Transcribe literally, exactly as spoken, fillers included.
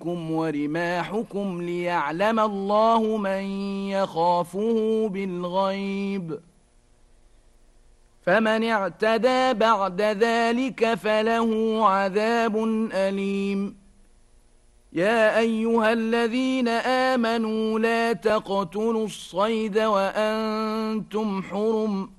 سهامكم ورماحكم ليعلم الله من يخافه بالغيب. فمن اعتدى بعد ذلك فله عذاب أليم. يا أيها الذين آمنوا لا تقتلوا الصيد وأنتم حرم